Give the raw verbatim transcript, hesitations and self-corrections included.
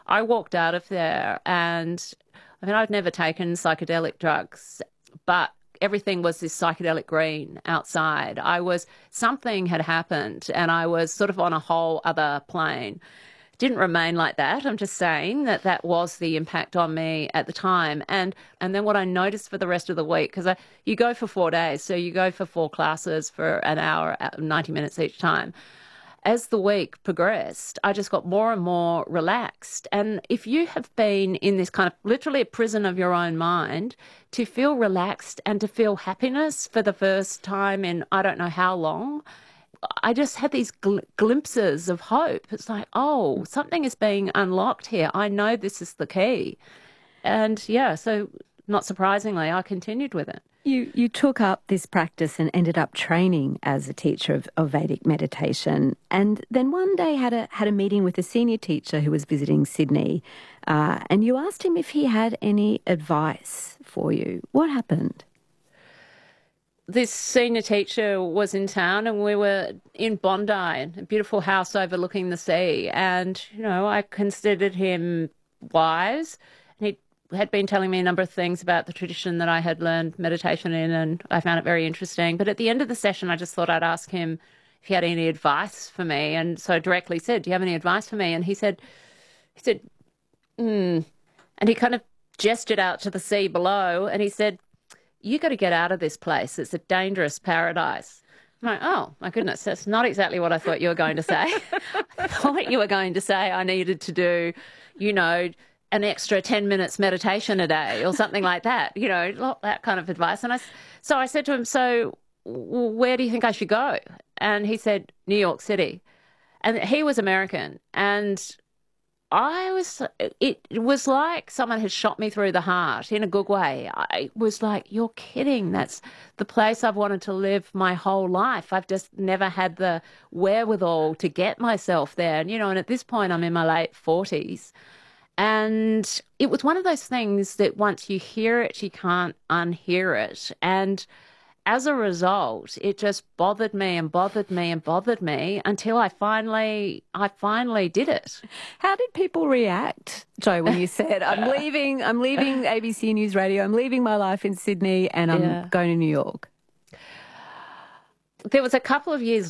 I walked out of there and, I mean, I'd never taken psychedelic drugs, but everything was this psychedelic green outside. I was, something had happened and I was sort of on a whole other plane. Didn't remain like that. I'm just saying that that was the impact on me at the time. And and then what I noticed for the rest of the week, because you go for four days, so you go for four classes for an hour, ninety minutes each time. As the week progressed, I just got more and more relaxed. And if you have been in this kind of literally a prison of your own mind, to feel relaxed and to feel happiness for the first time in I don't know how long, I just had these gl- glimpses of hope. It's like, oh, something is being unlocked here. I know this is the key. And yeah, so not surprisingly, I continued with it. You you took up this practice and ended up training as a teacher of, of Vedic meditation, and then one day had a had a meeting with a senior teacher who was visiting Sydney, uh, and you asked him if he had any advice for you. What happened? This senior teacher was in town and we were in Bondi, a beautiful house overlooking the sea. And, you know, I considered him wise. And he had been telling me a number of things about the tradition that I had learned meditation in, and I found it very interesting. But at the end of the session, I just thought I'd ask him if he had any advice for me. And so I directly said, do you have any advice for me? And he said, he said, hmm. And he kind of gestured out to the sea below and he said, you got to get out of this place. It's a dangerous paradise. I'm like, oh, my goodness, that's not exactly what I thought you were going to say. I thought you were going to say I needed to do, you know, an extra ten minutes meditation a day or something like that, you know, that kind of advice. And I, so I said to him, so where do you think I should go? And he said, New York City. And he was American. And I was, it was like someone had shot me through the heart in a good way. I was like, you're kidding. That's the place I've wanted to live my whole life. I've just never had the wherewithal to get myself there. And, you know, and at this point I'm in my late forties. And it was one of those things that once you hear it, you can't unhear it. And as a result, it just bothered me and bothered me and bothered me until I finally, I finally did it. How did people react, Jo, when you said, I'm leaving, I'm leaving A B C News Radio, I'm leaving my life in Sydney and I'm yeah. going to New York? There was a couple of years